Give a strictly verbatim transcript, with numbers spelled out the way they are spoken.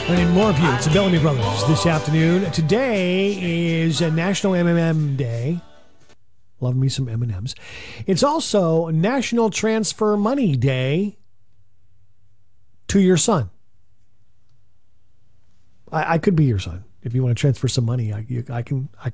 I need more of you. It's the Bellamy Brothers this afternoon. Today is a National M and M Day. Love me some M and M's. It's also National Transfer Money Day to your son. I, I could be your son. If you want to transfer some money, I, you, I can I can